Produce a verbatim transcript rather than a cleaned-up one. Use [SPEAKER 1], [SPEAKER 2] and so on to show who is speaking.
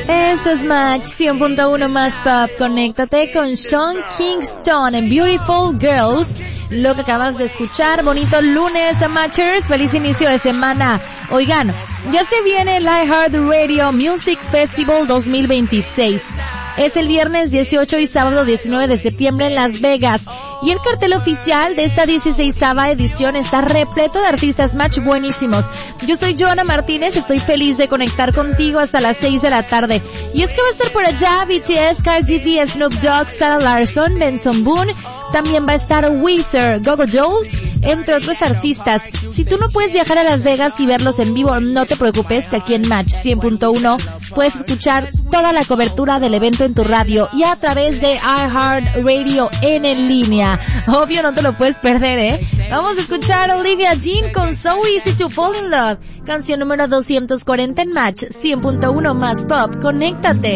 [SPEAKER 1] Esto es Match cien punto uno más Pop. Conéctate con Sean Kingston en Beautiful Girls. Lo que acabas de escuchar, bonito lunes, Matchers, feliz inicio de semana. Oigan, ya se viene el iHeartRadio Music Festival dos mil veintiséis. Es el viernes dieciocho y sábado diecinueve de septiembre en Las Vegas. Y el cartel oficial de esta dieciseisava edición está repleto de artistas Match buenísimos. Yo soy Joana Martínez, estoy feliz de conectar contigo hasta las seis de la tarde. Y es que va a estar por allá B T S, Cardi B, Snoop Dogg, Sarah Larsson, Benson Boone. También va a estar Weezer, Go-Go Dolls, entre otros artistas. Si tú no puedes viajar a Las Vegas y verlos en vivo, no te preocupes, que aquí en Match cien punto uno puedes escuchar toda la cobertura del evento en tu radio y a través de iHeartRadio en, en línea. Obvio, no te lo puedes perder, ¿eh? Vamos a escuchar a Olivia Jean con So Easy to Fall in Love, canción número doscientos cuarenta en Match cien punto uno más Pop. Conéctate.